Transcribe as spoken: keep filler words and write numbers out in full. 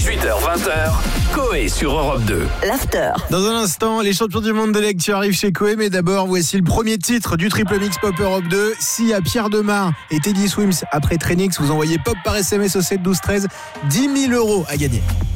dix-huit heures vingt, Coé sur Europe deux. L'after. Dans un instant, les champions du monde de l'actu arrivent chez Coé, mais d'abord, voici le premier titre du Triple Mix Pop Europe deux. Si à Pierre Demar et Teddy Swims après Trainix, vous envoyez pop par S M S au sept douze treize, dix mille euros à gagner.